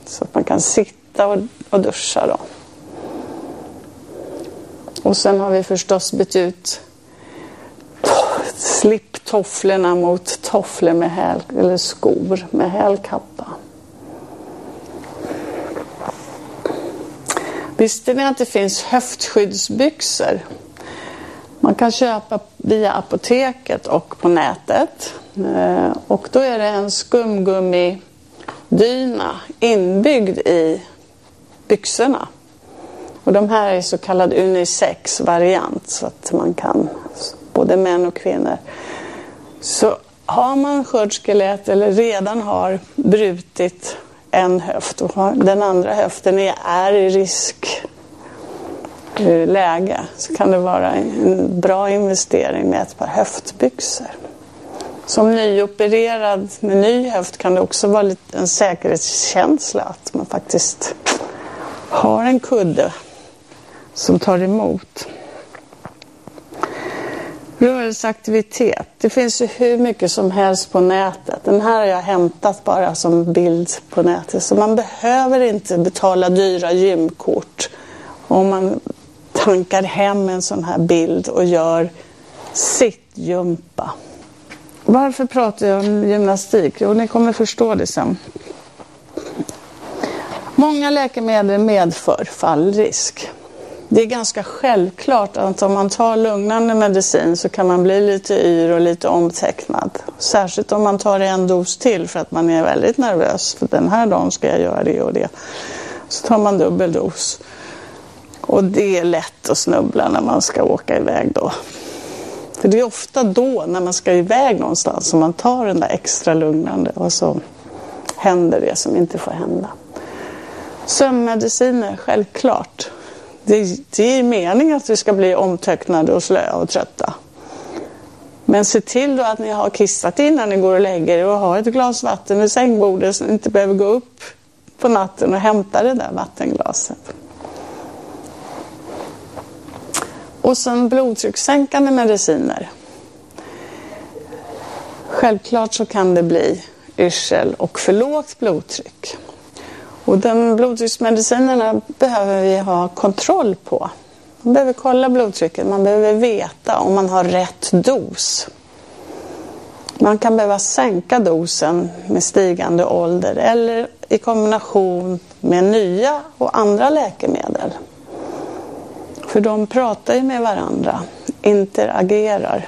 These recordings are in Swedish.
Så att man kan sitta och duscha då. Och sen har vi förstås bytt ut sliptofflorna mot tofflor med häl, eller skor med hälkappa. Visste ni att det finns höftskyddsbyxor? Man kan köpa via apoteket och på nätet. Och då är det en skumgummidyna inbyggd i byxorna. Och de här är så kallad unisex-variant, så att man kan, både män och kvinnor. Så har man sköldskölett eller redan har brutit en höft och den andra höften är i riskläge, så kan det vara en bra investering med ett par höftbyxor. Som nyopererad med ny höft kan det också vara lite en säkerhetskänsla att man faktiskt har en kudde som tar emot. Rörelseaktivitet. Det finns ju hur mycket som helst på nätet. Den här har jag hämtat bara som bild på nätet. Så man behöver inte betala dyra gymkort om man tankar hem en sån här bild och gör sittgympa. Varför pratar jag om gymnastik? Jo, ni kommer förstå det sen. Många läkemedel medför fallrisk. Det är ganska självklart att om man tar lugnande medicin så kan man bli lite yr och lite omtecknad. Särskilt om man tar en dos till för att man är väldigt nervös. För den här dagen ska jag göra det och det. Så tar man dubbel dos. Och det är lätt att snubbla när man ska åka iväg då. För det är ofta då när man ska iväg någonstans som man tar den där extra lugnande och så händer det som inte får hända. Sömnmediciner, självklart. Det är meningen att vi ska bli omtöcknade och slöa och trötta. Men se till då att ni har kissat innan ni går och lägger er och har ett glas vatten vid sängbordet så ni inte behöver gå upp på natten och hämta det där vattenglaset. Och sen blodtryckssänkande mediciner. Självklart så kan det bli yrsel och för lågt blodtryck. Och de blodtrycksmedicinerna behöver vi ha kontroll på. Man behöver kolla blodtrycket, man behöver veta om man har rätt dos. Man kan behöva sänka dosen med stigande ålder eller i kombination med nya och andra läkemedel. För de pratar ju med varandra, interagerar.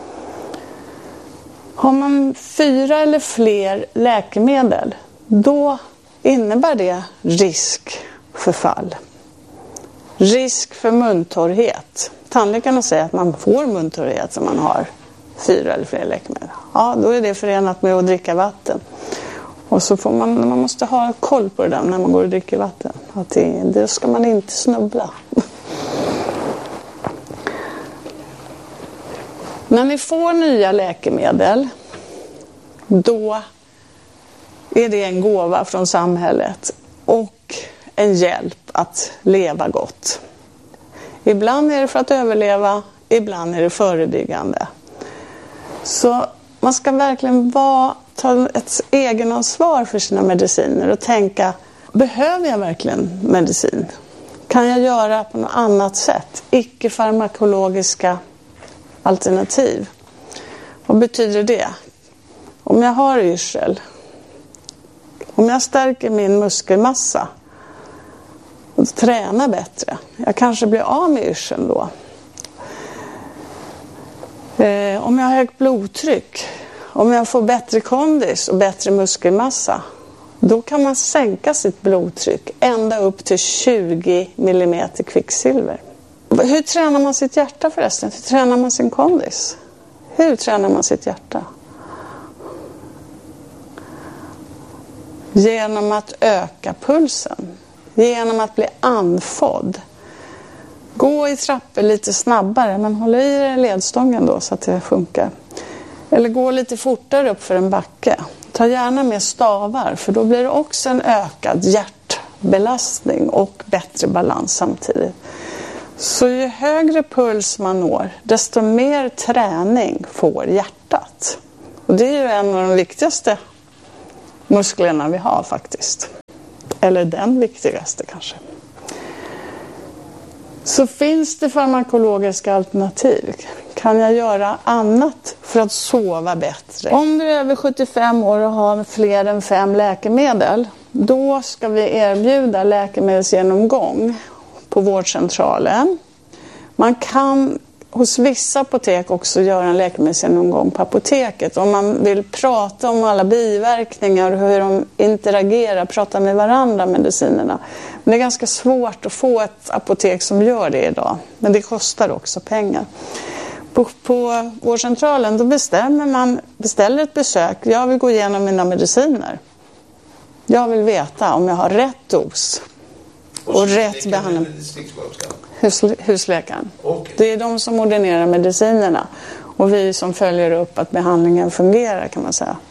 Har man 4 eller fler läkemedel, då innebär det risk för fall. Risk för muntorrhet. Tandläkarna säger att man får muntorrhet om man har 4 eller fler läkemedel. Ja, då är det förenat med att dricka vatten. Och så får man måste ha koll på det där när man går och dricker vatten. Att det ska man inte snubbla. När ni får nya läkemedel, då är det en gåva från samhället och en hjälp att leva gott. Ibland är det för att överleva, ibland är det förebyggande. Så man ska verkligen ta ett egenansvar för sina mediciner och tänka, behöver jag verkligen medicin? Kan jag göra på något annat sätt? Icke-farmakologiska alternativ. Vad betyder det? Om jag har yrsel, om jag stärker min muskelmassa och tränar bättre, jag kanske blir av med yrseln då. Om jag har högt blodtryck, om jag får bättre kondis och bättre muskelmassa, då kan man sänka sitt blodtryck ända upp till 20 mm kvicksilver. Hur tränar man sitt hjärta förresten? Hur tränar man sin kondis? Hur tränar man sitt hjärta? Genom att öka pulsen. Genom att bli andfådd. Gå i trappor lite snabbare, men håll i er ledstången då så att det funkar. Eller gå lite fortare upp för en backe. Ta gärna med stavar, för då blir det också en ökad hjärtbelastning och bättre balans samtidigt. Så ju högre puls man når, desto mer träning får hjärtat. Och det är ju en av de viktigaste musklerna vi har faktiskt. eller den viktigaste kanske. Så finns det farmakologiska alternativ? Kan jag göra annat för att sova bättre? Om du är över 75 år och har fler än 5 läkemedel, då ska vi erbjuda läkemedelsgenomgång på vårdcentralen. Man kan hos vissa apotek också göra en läkemedelsgenomgång på apoteket. Om man vill prata om alla biverkningar och hur de interagerar, prata med varandra, medicinerna. Men det är ganska svårt att få ett apotek som gör det idag. Men det kostar också pengar. På vårdcentralen då beställer ett besök. Jag vill gå igenom mina mediciner. Jag vill veta om jag har rätt dos och rätt behandling. Husläkaren. Okay. Det är de som ordinerar medicinerna. Och vi som följer upp att behandlingen fungerar, kan man säga.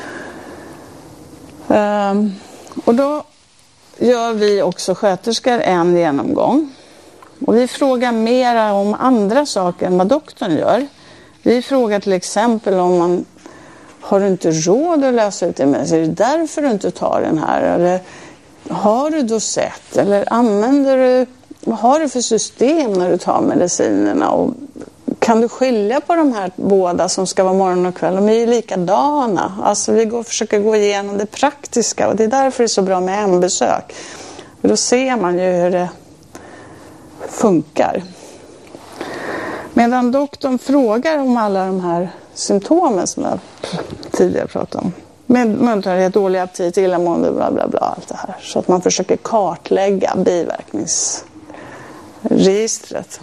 Och då gör vi också sköterskor en genomgång. Och vi frågar mer om andra saker än vad doktorn gör. Vi frågar till exempel om har du inte råd att lösa ut det med sig? Är det därför du inte tar den här? Eller har du dosett? Eller använder du, vad har du för system när du tar medicinerna? Och kan du skilja på de här båda som ska vara morgon och kväll? De är ju likadana. Alltså vi försöker gå igenom det praktiska. Och det är därför det är så bra med hembesök. För då ser man ju hur det funkar. Medan doktorn frågar om alla de här symptomen som jag tidigare pratade om. Med munterhet, dålig aptit, illamående, bla bla bla, allt det här. Så att man försöker kartlägga biverkningsregistret.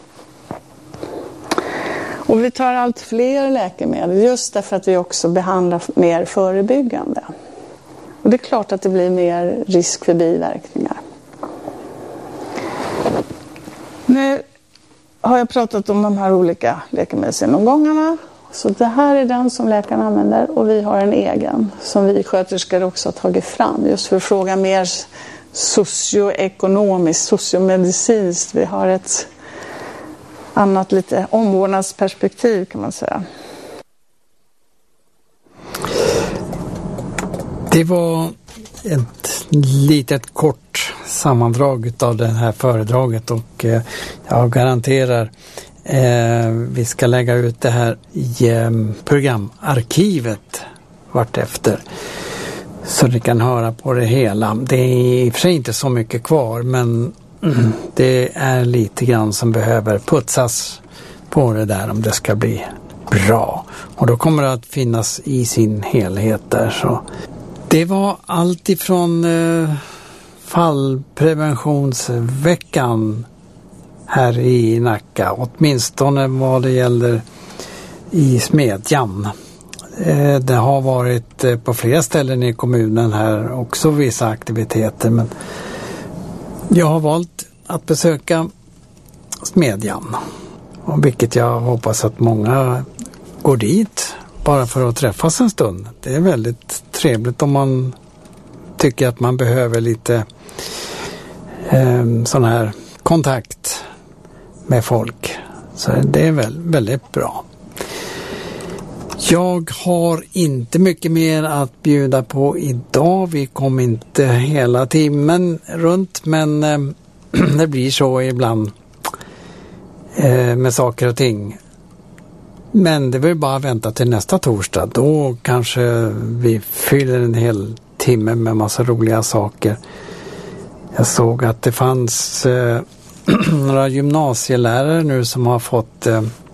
Och vi tar allt fler läkemedel just därför att vi också behandlar mer förebyggande. Och det är klart att det blir mer risk för biverkningar. Nu har jag pratat om de här olika läkemedelsgenomgångarna. Så det här är den som läkaren använder och vi har en egen som vi sköterskor också har tagit fram just för att fråga mer socioekonomiskt, sociomedicinskt. Vi har ett annat lite omvårdnadsperspektiv, kan man säga. Det var ett litet kort sammandrag av det här föredraget och jag garanterar vi ska lägga ut det här i programarkivet vartefter så ni kan höra på det hela. Det är i och för sig inte så mycket kvar, men det är lite grann som behöver putsas på det där om det ska bli bra. Och då kommer det att finnas i sin helhet där. Så det var allt ifrån fallpreventionsveckan här i Nacka, åtminstone vad det gäller i Smedjan. Det har varit på flera ställen i kommunen här också vissa aktiviteter, men jag har valt att besöka Smedjan, och vilket jag hoppas att många går dit bara för att träffas en stund. Det är väldigt trevligt om man tycker att man behöver lite sån här kontakt med folk. Så det är väldigt bra. Jag har inte mycket mer att bjuda på idag. Vi kom inte hela timmen runt, men det blir så ibland med saker och ting. Men det vill bara vänta till nästa torsdag. Då kanske vi fyller en hel timme med massa roliga saker. Jag såg att det fanns några gymnasielärare nu som har fått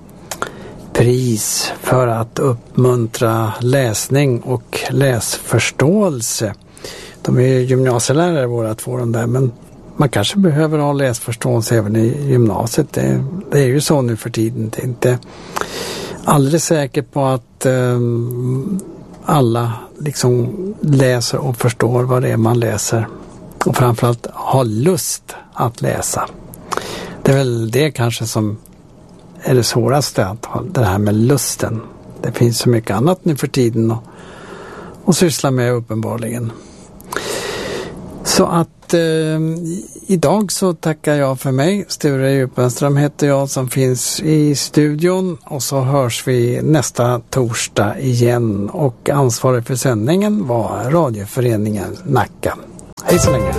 pris för att uppmuntra läsning och läsförståelse. De är gymnasielärare båda två de där, men man kanske behöver ha läsförståelse även i gymnasiet. Det är ju så nu för tiden. Det är inte alldeles säkert på att alla liksom läser och förstår vad det är man läser. Och framförallt har lust att läsa. Det är väl det kanske som är det svåraste, att ha det här med lusten. Det finns så mycket annat nu för tiden att syssla med uppenbarligen. Så att idag så tackar jag för mig. Sture Djupenström heter jag som finns i studion, och så hörs vi nästa torsdag igen, och ansvarig för sändningen var Radioföreningen Nacka. Hej så länge.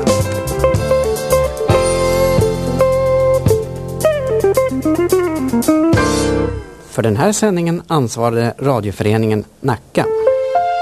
För den här sändningen ansvarade radioföreningen Nacka.